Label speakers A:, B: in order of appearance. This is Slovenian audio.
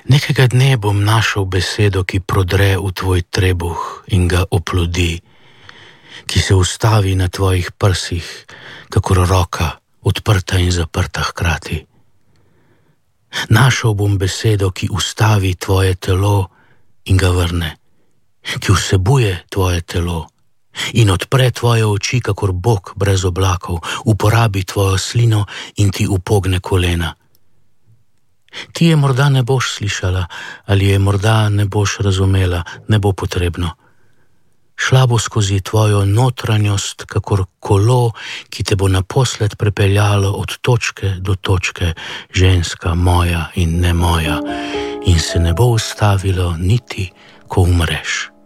A: Nekega dne bom našel besedo, ki prodre v tvoj trebuh in ga oplodi, ki se ustavi na tvojih prsih, kakor roka, odprta in zaprta hkrati. Našel bom besedo, ki ustavi tvoje telo in ga vrne, ki vsebuje tvoje telo in odpre tvoje oči, kakor Bog brez oblakov, uporabi tvojo slino in ti upogne kolena. Ti je morda ne boš slišala ali je morda ne boš razumela, ne bo potrebno. Šla bo skozi tvojo notranjost, kakor kolo, ki te bo naposled prepeljalo od točke do točke, ženska moja in ne moja, in se ne bo ustavilo niti, ko umreš.